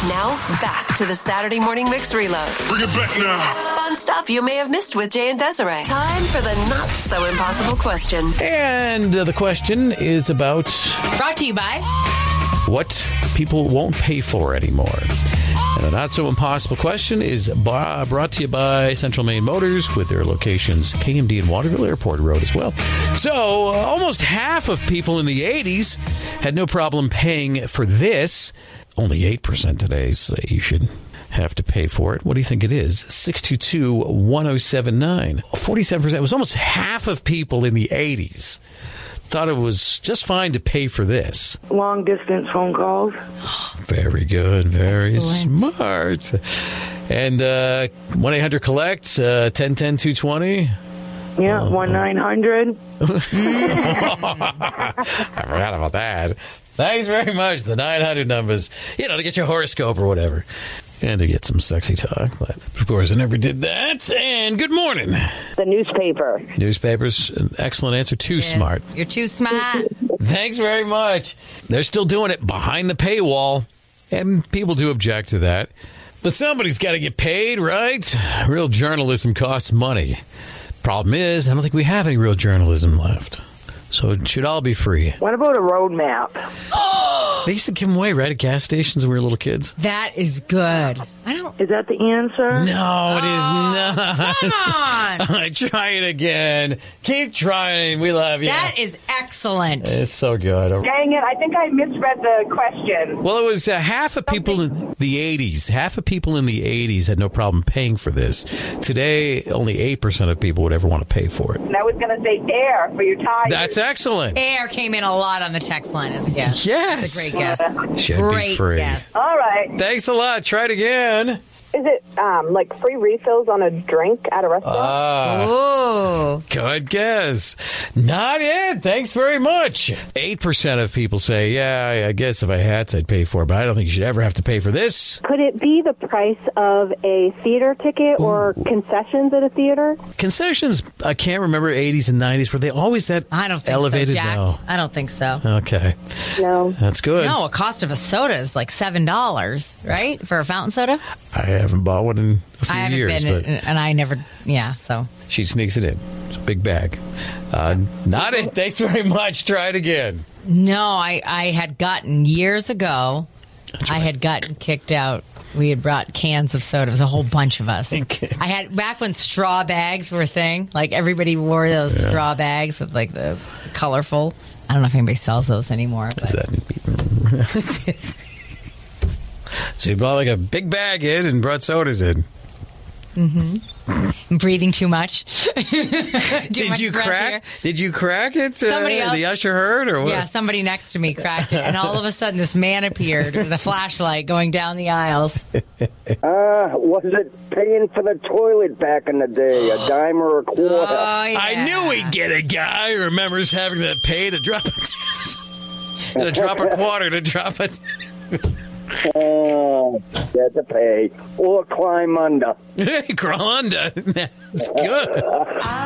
Now, back to the Saturday Morning Mix Reload. Bring it back now. Fun stuff you may have missed with Jay and Desiree. Time for the not-so-impossible question. And the question is about... Brought to you by... what people won't pay for anymore. And the not-so-impossible question is brought to you by Central Maine Motors with their locations KMD and Waterville Airport Road as well. So almost half of people in the 80s had no problem paying for this. Only 8% today say you should have to pay for it. What do you think it is? 622-1079. 47%. It was almost half of people in the 80s thought it was just fine to pay for this. Long distance phone calls. Very good. Very Excellent. smart. And 1-800-COLLECT, 1010-220. Yeah, 1-900. I forgot about that. Thanks very much. The 900 numbers, to get your horoscope or whatever. And to get some sexy talk. But, of course, I never did that. And good morning. The newspaper. Newspapers, an excellent answer. Too smart. You're too smart. Thanks very much. They're still doing it behind the paywall. And people do object to that. But somebody's got to get paid, right? Real journalism costs money. Problem is, I don't think we have any real journalism left. So it should all be free. What about a road map? They used to give them away, right, at gas stations when we were little kids? That is good. Is that the answer? No, it is not. Come on. Try it again. Keep trying. We love you. That is excellent. It's so good. Dang it, I think I misread the question. Well, it was half of people in the 80s. Half of people in the 80s had no problem paying for this. Today, only 8% of people would ever want to pay for it. And I was going to say air for your tires. That's excellent. Air came in a lot on the text line as a guess. Yes. It's a great guess. Should Great be free. guess. All right. Thanks a lot. Try it again. Is it like free refills on a drink at a restaurant? Ooh. Good guess. Not it. Thanks very much. 8% of people say, yeah, I guess if I had to, I'd pay for it, but I don't think you should ever have to pay for this. Could it be the price of a theater ticket or concessions at a theater? Concessions, I can't remember 80s and 90s. Were they always that I don't think elevated? so, Jack. No. I don't think so. Okay. No. That's good. No, a cost of a soda is like $7, right? For a fountain soda? I haven't bought one in a few I haven't years, been, but and I never, so. she sneaks it in. It's a big bag. Not it. Thanks very much. Try it again. No, I had gotten years ago, I had gotten kicked out. We had brought cans of soda. It was a whole bunch of us. Okay. I had, back when straw bags were a thing, like everybody wore those straw bags with like the colorful. I don't know if anybody sells those anymore. But. Is that... So you brought like a big bag in and brought sodas in. Mm-hmm. I'm breathing too much. Did you crack it? Somebody else, the usher heard, or what? Yeah, somebody next to me cracked it, and all of a sudden, this man appeared with a flashlight going down the aisles. Was it paying for the toilet back in the day, a dime or a quarter? Oh, yeah. I knew we'd get a guy who remembers having to pay to drop a quarter to drop it. Get to pay or climb under. Crawl under. That's good.